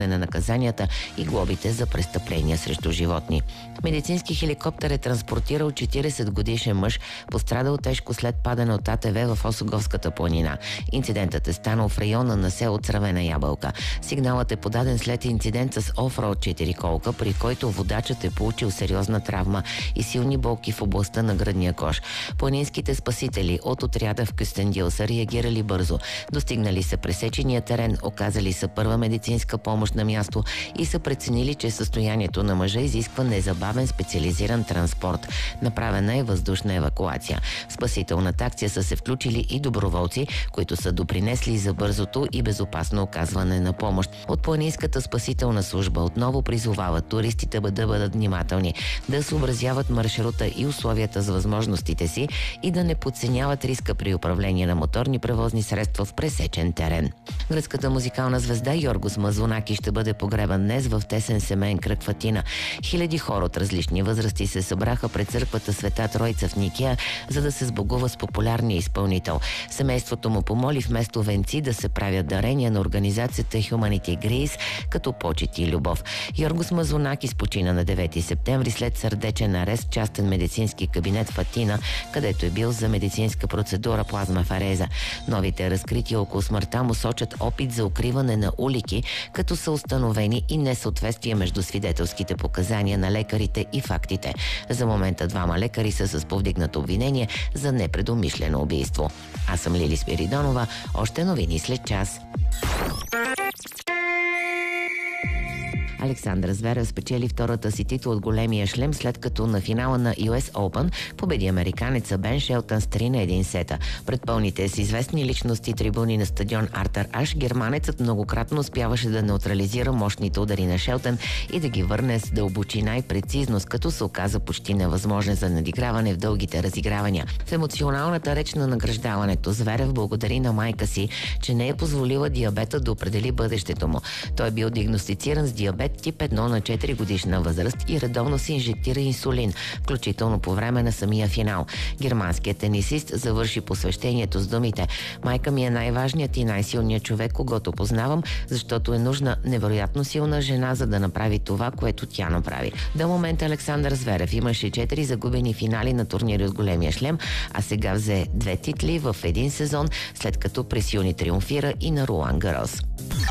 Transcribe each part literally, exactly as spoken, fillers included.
на наказанията и глобите за престъпления срещу животни. Медицински хеликоптер е транспортирал четиридесет годишен мъж, пострадал тежко след падане от А Т В в Осоговската планина. Инцидентът е станал в района на село Цървена ябълка. Сигналът е подаден след инцидент с офроуд четириколка, при който водачът е получил сериозна травма и силни болки в областта на гръдния кош. Планинските спасители от отряда в Кюстендил са реагирали бързо. Достигнали са пресечения терен, оказали са първа медицинска помощ на място и са преценили, че състоянието на мъжа изисква незабавен специализиран транспорт. Направена е въздушна евакуация. В спасителната акция са се включили и доброволци, които са допринесли за бързото и безопасно оказване на помощ. От Планинската спасителна служба отново призовават туристите да бъдат внимателни, да съобразяват маршрута и условията за възможностите си и да не подценяват риска при управление на моторни превозни средства в пресечен терен. Гръцката музикална звезда Йоргос Мазунаки ще бъде погребан днес в тесен семейен кръг в Атина. Хиляди хора от различни възрасти се събраха пред църквата Света Троица в Никея, за да се сбогува с популярния изпълнител. Семейството му помоли вместо венци да се правят дарения на организацията Humanity Greece като почет и любов. Йоргос Мазунаки спочина на девети септември след сърдечен арест в частен медицински кабинет в Атина, където е бил за медицинска процедура плазмафереза. Новите разкрития около смъртта му сочат опит за укриване на улики, като са установени и несъответствия между свидетелските показания на лекарите и фактите. За момента двама лекари са с повдигнато обвинение за непредумишлено убийство. Аз съм Лили Спиридонова. Още новини след час. Александър Зверев спечели втората си титла от големия шлем, след като на финала на Ю Ес Open победи американеца Бен Шелтън с три на един сета. Пред пълните с известни личности трибуни на стадион Артър Аш, германецът многократно успяваше да неутрализира мощните удари на Шелтън и да ги върне с дълбочина и прецизност, като се оказа почти невъзможен за надиграване в дългите разигравания. В емоционалната реч на награждаването Зверев благодари на майка си, че не е позволила диабета да определи бъдещето му. Той е бил диагностициран с диабет тип едно на четири годишна възраст и редовно се инжектира инсулин, включително по време на самия финал. Германският тенисист завърши посвещението с думите: "Майка ми е най-важният и най-силният човек, когото познавам, защото е нужна невероятно силна жена, за да направи това, което тя направи." До момента Александър Зверев имаше четири загубени финали на турнири от големия шлем, а сега взе две титли в един сезон, след като през юни триумфира и на Ролан Гарос.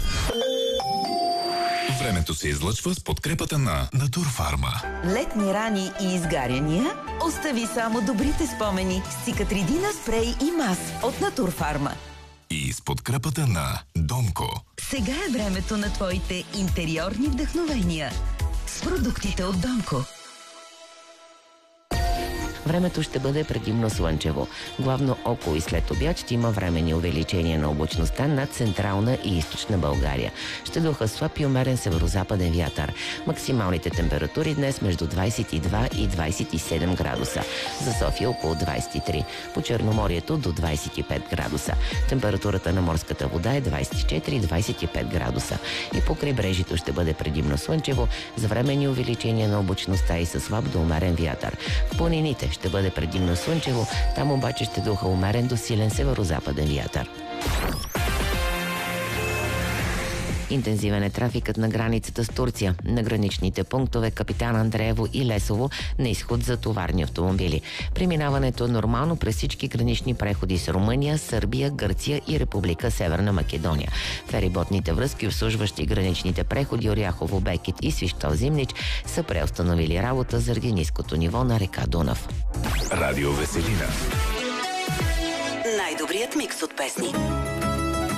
Времето се излъчва с подкрепата на Натурфарма. Летни рани и изгаряния? Остави само добрите спомени с Цикатридина спрей и мас от Натурфарма. И с подкрепата на Донко. Сега е времето на твоите интериорни вдъхновения с продуктите от Донко. Времето ще бъде предимно слънчево. Главно около и след обяд ще има временни увеличения на облачността над централна и източна България. Ще духа слаб и умерен северозападен вятър. Максималните температури днес между двадесет и два и двадесет и седем градуса. За София около двадесет и три. По Черноморието до двадесет и пет градуса. Температурата на морската вода е двадесет и четири и двадесет и пет градуса. И по крайбрежието ще бъде предимно слънчево, с временни увеличения на облачността и със слаб до умерен вятър. В планините ще бъде предимно слънчево, там обаче ще духа умерен до силен северозападен вятър. Интензивен е трафикът на границата с Турция. На граничните пунктове Капитан Андреево и Лесово на изход за товарни автомобили. Преминаването е нормално през всички гранични преходи с Румъния, Сърбия, Гърция и Република Северна Македония. Фериботните връзки, обслужващи граничните преходи Оряхово, Бекет и Свищов Зимнич, са преустановили работа заради ниското ниво на река Дунав. Радио Веселина. Най-добрият микс от песни.